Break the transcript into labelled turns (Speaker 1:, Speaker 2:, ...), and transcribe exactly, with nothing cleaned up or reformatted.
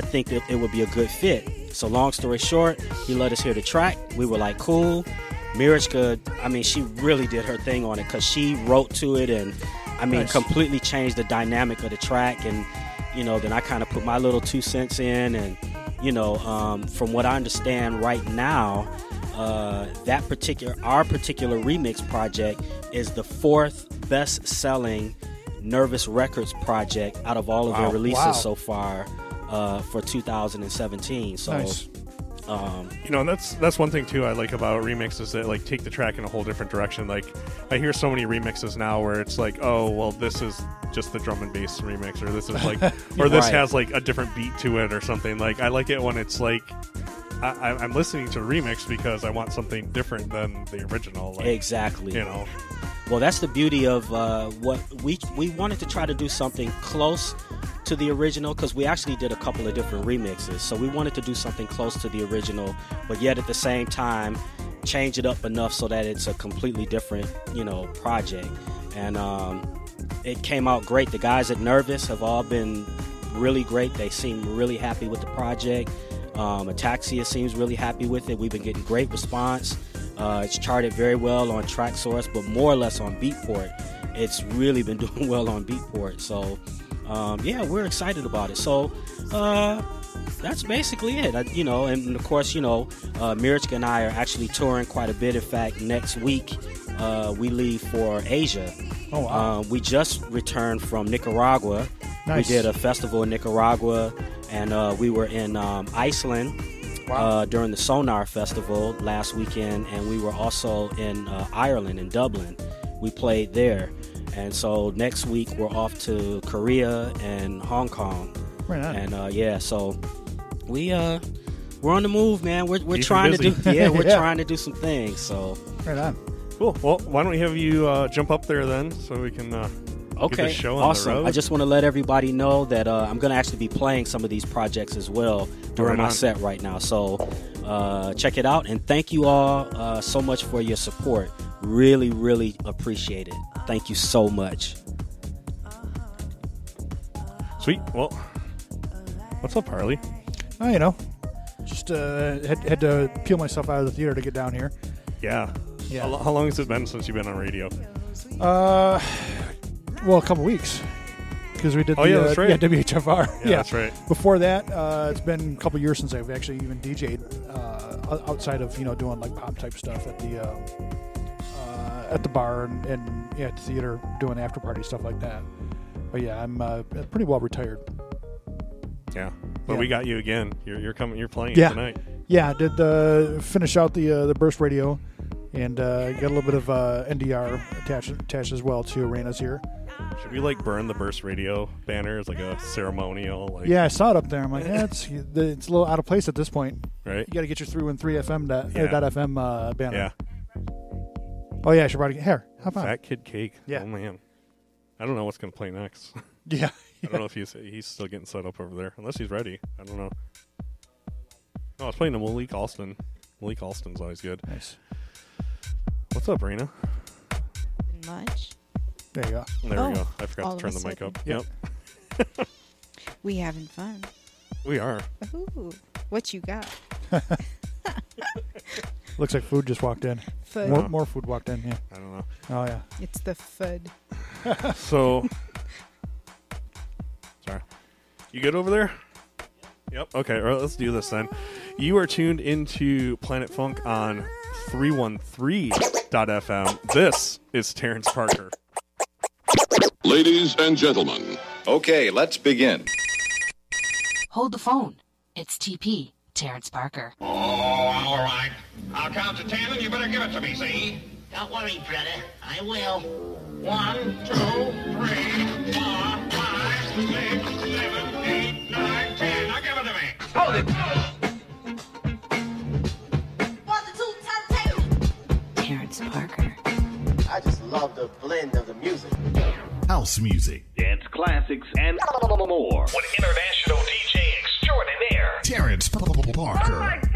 Speaker 1: think that it would be a good fit. So long story short, he let us hear the track. We were like, cool. Mirishka, I mean, she really did her thing on it because she wrote to it and, I mean, nice. completely changed the dynamic of the track. And, you know, then I kind of put my little two cents in. And, you know, um, from what I understand right now, uh, that particular, our particular remix project is the fourth best-selling Nervous Records project out of all of wow. their releases wow. so far uh, for two thousand seventeen. So,
Speaker 2: nice.
Speaker 3: Um, you know, that's that's one thing too I like about remixes that like take the track in a whole different direction. Like I hear so many remixes now where it's like, oh well, this is just the drum and bass remix, or this is like, or this right. has like a different beat to it or something. Like I like it when it's like I, I'm listening to a remix because I want something different than the original. Like,
Speaker 1: exactly.
Speaker 3: You know.
Speaker 1: Well, that's the beauty of uh, what we we wanted to try to do something close to the original because we actually did a couple of different remixes. So we wanted to do something close to the original, but yet at the same time change it up enough so that it's a completely different, you know, project. And um, it came out great. The guys at Nervous have all been really great. They seem really happy with the project. Um, Ataxia seems really happy with it. We've been getting great response. Uh, it's charted very well on TrackSource, but more or less on Beatport. It's really been doing well on Beatport. So, um, yeah, we're excited about it. So, uh, that's basically it. I, you know, and of course, you know, uh, Mirishka and I are actually touring quite a bit. In fact, next week uh, we leave for Asia.
Speaker 2: Oh, wow.
Speaker 1: Um, we just returned from Nicaragua.
Speaker 2: Nice.
Speaker 1: We did a festival in Nicaragua, and uh, we were in um, Iceland. Wow. Uh, during the Sonar Festival last weekend, and we were also in uh, Ireland, in Dublin. We played there. And so next week we're off to Korea and Hong Kong.
Speaker 2: Right on.
Speaker 1: And uh, yeah, so we uh, we're on the move, man. We're we're
Speaker 3: Keep
Speaker 1: trying to do yeah, we're
Speaker 2: yeah.
Speaker 1: trying to do some things. So
Speaker 2: right on.
Speaker 3: Cool. Well, why don't we have you uh, jump up there then, so we can. Uh
Speaker 1: Okay,
Speaker 3: Get the show on
Speaker 1: awesome.
Speaker 3: the road.
Speaker 1: I just want to let everybody know that uh, I'm going to actually be playing some of these projects as well during
Speaker 3: right
Speaker 1: my
Speaker 3: on.
Speaker 1: set right now. So uh, check it out, and thank you all uh, so much for your support. Really, really appreciate it. Thank you so much.
Speaker 3: Sweet. Well, what's up, Harley?
Speaker 2: Oh, you know, just uh, had, had to peel myself out of the theater to get down here.
Speaker 3: Yeah.
Speaker 2: Yeah.
Speaker 3: How, how long has it been since you've been on radio?
Speaker 2: Uh... Well, a couple weeks because we did
Speaker 3: oh,
Speaker 2: the
Speaker 3: yeah, that's
Speaker 2: uh,
Speaker 3: right.
Speaker 2: yeah, W H F R.
Speaker 3: Yeah,
Speaker 2: yeah,
Speaker 3: that's right.
Speaker 2: Before that, uh, it's been a couple years since I've actually even D J'd uh, outside of you know doing like pop type stuff at the uh, uh, at the bar and, and yeah, at the theater doing after party stuff like that. But yeah, I'm uh, pretty well retired.
Speaker 3: Yeah, but
Speaker 2: yeah.
Speaker 3: we got you again. You're you're coming. You're playing
Speaker 2: yeah.
Speaker 3: tonight.
Speaker 2: Yeah, I did uh, finish out the uh, the Burst Radio and uh, got a little bit of uh, N D R attached attached as well to Arenas here.
Speaker 3: Should we like burn the Burst Radio banner as like a ceremonial? Like
Speaker 2: yeah, I saw it up there. I'm like, yeah, it's it's a little out of place at this point.
Speaker 3: Right.
Speaker 2: You got to get your through and three F M dot,
Speaker 3: yeah.
Speaker 2: uh, dot F M uh, banner.
Speaker 3: Yeah.
Speaker 2: Oh yeah, I should probably get here. How about
Speaker 3: Fat Kid Cake?
Speaker 2: Yeah.
Speaker 3: Oh man, I don't know what's gonna play next.
Speaker 2: Yeah.
Speaker 3: I don't know if he's he's still getting set up over there, unless he's ready. I don't know. Oh, I was playing the Malik Alston. Malik Alston's always good.
Speaker 2: Nice.
Speaker 3: What's up, Raina?
Speaker 4: Much.
Speaker 2: There you go.
Speaker 3: There
Speaker 4: oh,
Speaker 3: we go. I forgot
Speaker 4: all
Speaker 3: to turn
Speaker 4: of a
Speaker 3: the mic
Speaker 4: sudden.
Speaker 3: up.
Speaker 2: Yep.
Speaker 3: Yep.
Speaker 4: We having fun.
Speaker 3: We are.
Speaker 4: Ooh, what you got?
Speaker 2: Looks like food just walked in.
Speaker 4: Food.
Speaker 2: More, more food walked in. Yeah.
Speaker 3: I don't know.
Speaker 2: Oh yeah.
Speaker 4: It's the food.
Speaker 3: So, sorry. You good over there? Yep. Okay. All right, let's do this then. You are tuned into Planet Funk on three one three dot F M. This is Terrence Parker.
Speaker 5: Ladies and gentlemen.
Speaker 6: Okay, let's begin.
Speaker 7: Hold the phone. It's T P, Terrence Parker.
Speaker 8: Oh, all right. I'll count to ten and you better give it to me, see?
Speaker 9: Don't worry, brother. I will.
Speaker 8: One, two, three, four, five, six, seven, eight, nine, ten. Now give it to me.
Speaker 9: Hold it. One, two, turntable.
Speaker 7: Terrence Parker.
Speaker 10: I just love the blend of the music.
Speaker 11: House music,
Speaker 12: dance classics, and more.
Speaker 13: With international D J extraordinaire
Speaker 11: Terrence Parker.
Speaker 13: Oh my